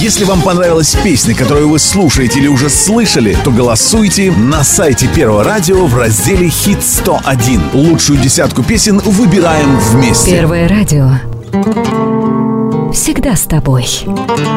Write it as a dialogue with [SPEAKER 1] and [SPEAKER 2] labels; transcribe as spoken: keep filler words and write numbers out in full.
[SPEAKER 1] Если вам понравилась песня, которую вы слушаете или уже слышали, то голосуйте на сайте Первого радио в разделе «Хит сто один». Лучшую десятку песен выбираем вместе.
[SPEAKER 2] Первое радио. Всегда с тобой.